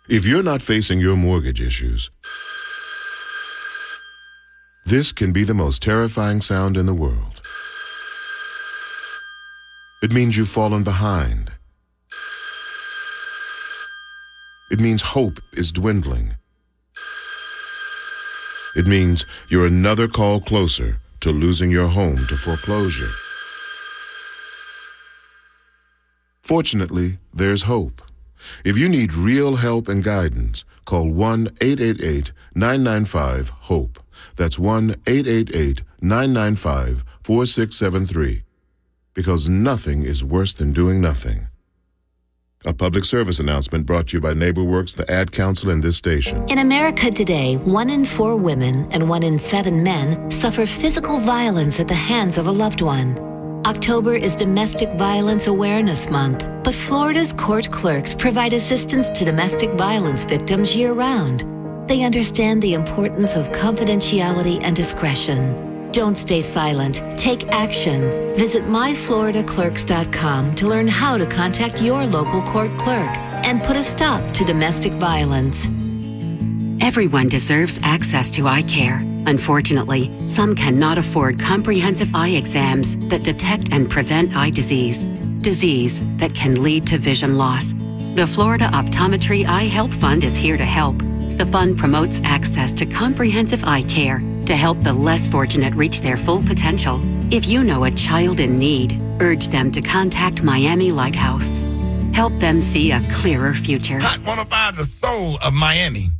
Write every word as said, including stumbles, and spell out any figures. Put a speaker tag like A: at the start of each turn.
A: If you're not facing your mortgage issues, this can be the most terrifying sound in the world. It means you've fallen behind. It means hope is dwindling. It means you're another call closer to losing your home to foreclosure. Fortunately, there's hope. If you need real help and guidance, call one eight eight eight, nine nine five, HOPE. That's one eight eight eight, nine nine five, four six seven three. Because nothing is worse than doing nothing. A public service announcement brought to you by NeighborWorks, the Ad Council, and this station.
B: In America today, one in four women and one in seven men suffer physical violence at the hands of a loved one. October is Domestic Violence Awareness Month, but Florida's court clerks provide assistance to domestic violence victims year-round. They understand the importance of confidentiality and discretion. Don't stay silent. Take action. Visit my florida clerks dot com to learn how to contact your local court clerk and put a stop to domestic violence.
C: Everyone deserves access to eye care. Unfortunately, some cannot afford comprehensive eye exams that detect and prevent eye disease, disease that can lead to vision loss. The Florida Optometry Eye Health Fund is here to help. The fund promotes access to comprehensive eye care to help the less fortunate reach their full potential. If you know a child in need, urge them to contact Miami Lighthouse. Help them see a clearer future.
D: Hot one oh five, the soul of Miami.